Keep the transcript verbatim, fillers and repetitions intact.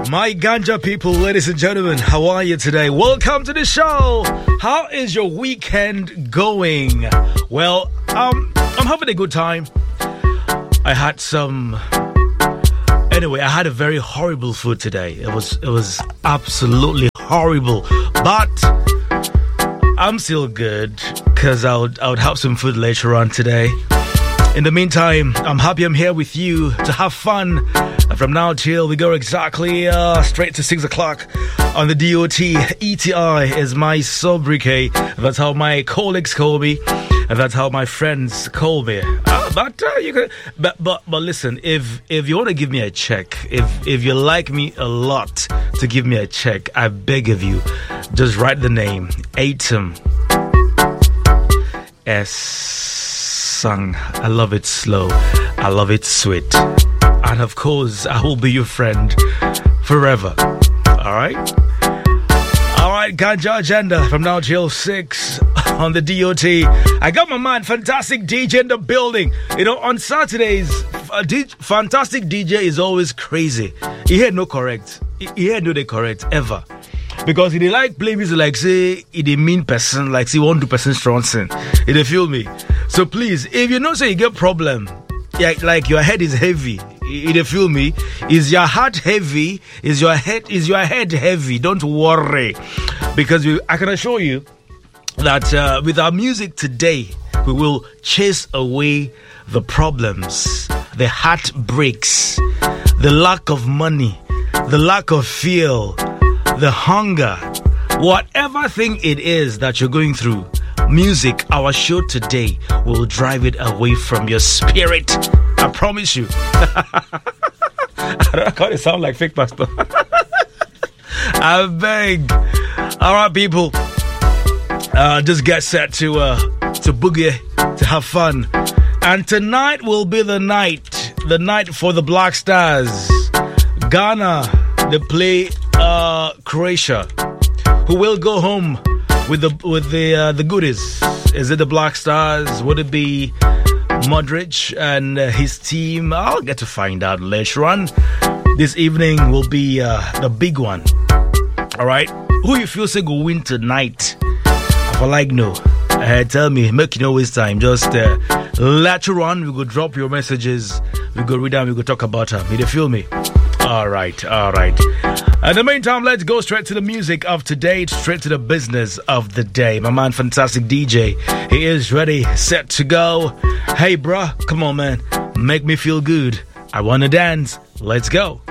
My ganja people, ladies and gentlemen, how are you today? Welcome to the show. How is your weekend going? Well, um, I'm having a good time. I had some... Anyway, I had a very horrible food today. It was, it was absolutely horrible. But I'm still good because I would, I would have some food later on today. In the meantime, I'm happy I'm here with you to have fun. From now till we go exactly uh, straight to six o'clock on the D O T. E T I is my sobriquet. That's how my colleagues call me. And that's how my friends call me. Uh, but uh, you can, but but but listen, if if you want to give me a check, if if you like me a lot to give me a check, I beg of you, just write the name Atom S. Sung. I love it slow. I love it sweet. And of course, I will be your friend forever. Alright? Alright, Ganja Agenda from now till six on the D O T. I got my man, Fantastic D J in the building. You know, on Saturdays, uh, D- Fantastic D J is always crazy. He had no correct. He, he had no they correct, ever. Because he like play music like say he the mean person, like say one two percent strong sin. He dey feel me. So please, if you know say you get problem, yeah, like your head is heavy, he dey feel me. Is your heart heavy? Is your head is your head heavy? Don't worry, because we, I can assure you that uh, with our music today, we will chase away the problems, the heartbreaks, the lack of money, the lack of feel, the hunger, whatever thing it is that you're going through. Music, our show today, will drive it away from your spirit. I promise you. I don't know, it sound like fake pastor. I beg. All right, people. Uh, just get set to uh, to boogie, to have fun. And tonight will be the night, the night for the Black Stars. Ghana, they play uh, Croatia, who will go home with the with the uh, the goodies. Is it the Black Stars? Would it be Modric and uh, his team? I'll get to find out later on. This evening will be uh, the big one. All right, who you feel say go win tonight? I feel like no. Uh, tell me, make you no waste time. Just uh, later on, we go drop your messages. We go read them. We go talk about them. You feel me? All right, all right. In the meantime, let's go straight to the music of today, straight to the business of the day. My man, Fantastic D J, he is ready, set to go. Hey, bruh, come on, man. Make me feel good. I want to dance. Let's go.